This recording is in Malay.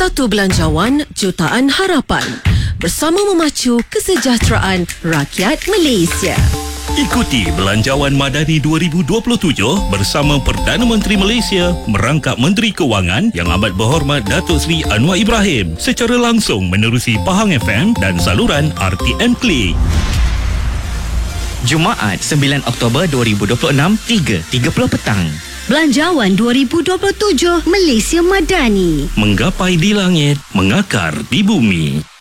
Satu belanjawan jutaan harapan bersama memacu kesejahteraan rakyat Malaysia. Ikuti Belanjawan Madani 2027 bersama Perdana Menteri Malaysia merangkap Menteri Kewangan Yang Amat Berhormat Datuk Seri Anwar Ibrahim secara langsung menerusi Pahang FM dan saluran RTM Klik. Jumaat 9 Oktober 2026 3.30 petang. Belanjawan 2027 Malaysia Madani. Menggapai di langit, mengakar di bumi.